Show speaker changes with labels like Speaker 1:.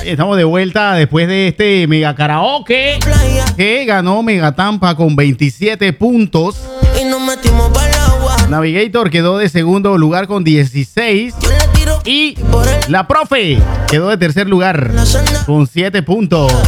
Speaker 1: Estamos de vuelta después de este mega karaoke que ganó Mega Tampa con 27 puntos.
Speaker 2: Y nos metimos para el agua.
Speaker 1: Navigator quedó de segundo lugar con 16. Y la profe quedó de tercer lugar con 7 puntos.